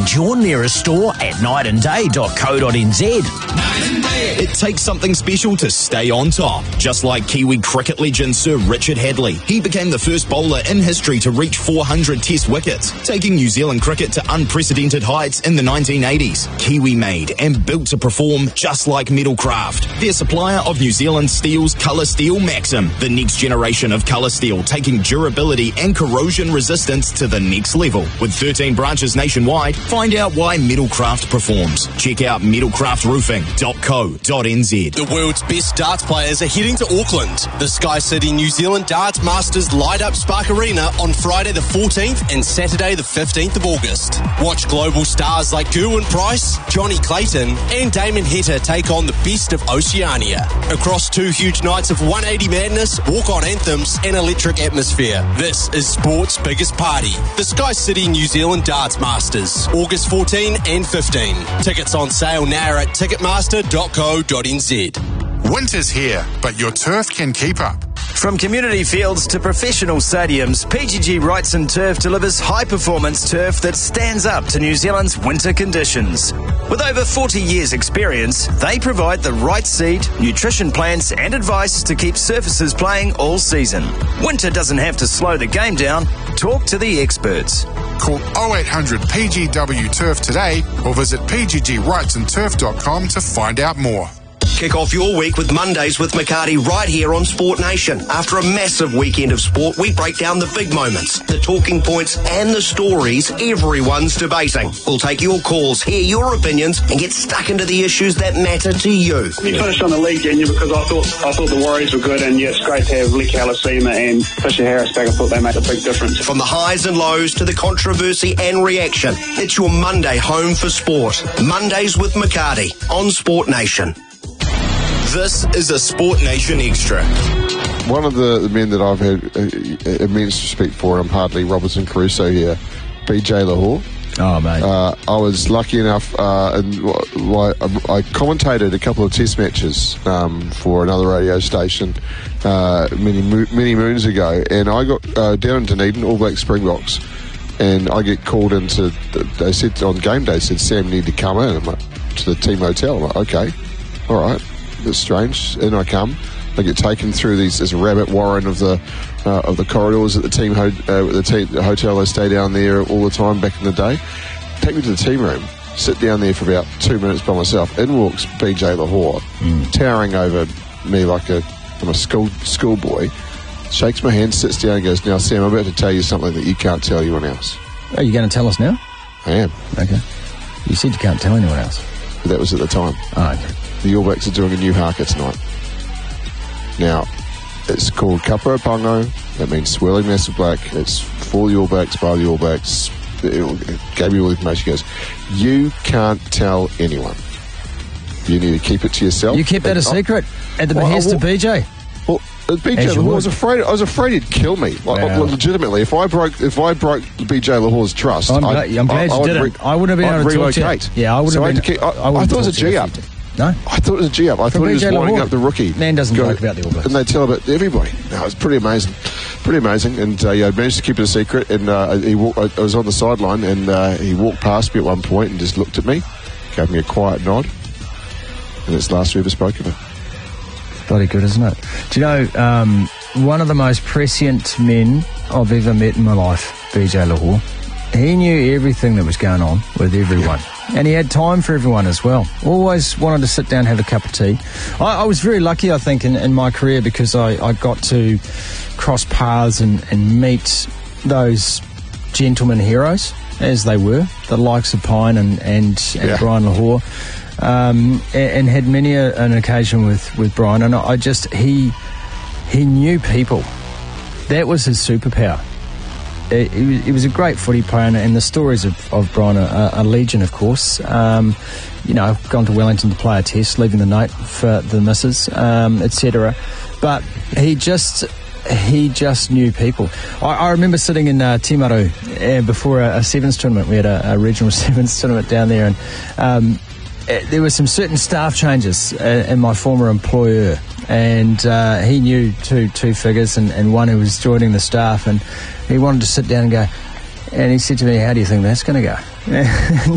Find your nearest store at nightandday.co.nz. It takes something special to stay on top. Just like Kiwi cricket legend Sir Richard Hadlee, he became the first bowler in history to reach 400 test wickets, taking New Zealand cricket to unprecedented heights in the 1980s. Kiwi made and built to perform, just like Metalcraft, their supplier of New Zealand Steel's Colour Steel Maxim, the next generation of colour steel, taking durability and corrosion resistance to the next level. With 13 branches nationwide, find out why Metalcraft performs. Check out metalcraftroofing.co.nz. The world's best darts players are heading to Auckland. The Sky City New Zealand Darts Masters light up Spark Arena on Friday the 14th and Saturday the 15th of August. Watch global stars like Gerwyn Price, Johnny Clayton and Damon Heta take on the best of Oceania. Across 2 huge nights of 180 madness, walk-on anthems and electric atmosphere. This is sport's biggest party. The Sky City New Zealand Darts Masters, August 14 and 15. Tickets on sale now at ticketmaster.co.nz. Winter's here, but your turf can keep up. From community fields to professional stadiums, PGG Wrightson Turf delivers high-performance turf that stands up to New Zealand's winter conditions. With over 40 years' experience, they provide the right seed, nutrition plans and advice to keep surfaces playing all season. Winter doesn't have to slow the game down. Talk to the experts. Call 0800 PGW Turf today or visit pggwrightsonturf.com to find out more. Kick off your week with Mondays with McCarty right here on Sport Nation. After a massive weekend of sport, we break down the big moments, the talking points and the stories everyone's debating. We'll take your calls, hear your opinions and get stuck into the issues that matter to you. We finished on the league, didn't you? Because I thought the Warriors were good, and yeah, it's great to have Lee Kalasima and Fisher Harris back. I thought they made a big difference. From the highs and lows to the controversy and reaction, it's your Monday home for sport. Mondays with McCarty on Sport Nation. This is a Sport Nation Extra. One of the men that I've had immense respect for, I'm hardly Robinson Crusoe here, BJ Lahore. Oh, mate. I was lucky enough, I commentated a couple of test matches for another radio station many moons ago, and I got down in Dunedin, All Black Springboks, and I get called into, they said on game day, said, Sam, you need to come in. I'm like, to the team hotel. I'm like, okay, all right. It's strange. In I come. I get taken through this rabbit warren of the corridors at the team hotel. I stay down there all the time back in the day. Take me to the team room. Sit down there for about 2 minutes by myself. In walks BJ Lahore, towering over me like I'm a schoolboy. Shakes my hand, sits down, and goes, "Now, Sam, I'm about to tell you something that you can't tell anyone else." Are you going to tell us now? I am. Okay. You said you can't tell anyone else. But that was at the time. Oh, okay. The All Blacks are doing a new haka tonight. Now, it's called Kapara Pango. That means swirling massive black. It's for the All Blacks, by the All Blacks. It gave me all the information. He goes, you can't tell anyone. You need to keep it to yourself. You kept that a secret at the behest of BJ. Well, BJ Lahore, I was afraid he'd kill me. Legitimately, if I broke BJ Lahore's trust, I'm glad you didn't. I wouldn't have been able to relocate. Talk to you. Yeah, I would have been. I thought it was a G-up. No? I thought it was a G-up. I thought he was winding up the rookie. Man doesn't joke about the All Blacks. And they tell about everybody. No, it's pretty amazing. And I managed to keep it a secret. And I was on the sideline, and he walked past me at one point and just looked at me, gave me a quiet nod, and it's the last we ever spoke of it. Bloody good, isn't it? Do you know, one of the most prescient men I've ever met in my life, BJ Lahore, he knew everything that was going on with everyone. Yeah. And he had time for everyone as well. Always wanted to sit down and have a cup of tea. I was very lucky, I think, in my career because I got to cross paths and meet those gentleman heroes, as they were, the likes of Pine and Brian Lahore, and had many an occasion with Brian. And he knew people. That was his superpower. He was a great footy player, and the stories of Brian are legion, of course. I've gone to Wellington to play a test, leaving the note for the missus, etc. But he just knew people. I remember sitting in Timaru before a sevens tournament. We had a regional sevens tournament down there, and there were some certain staff changes in my former employer, and he knew two figures and one who was joining the staff, and he wanted to sit down and go, and he said to me, "How do you think that's going to go?"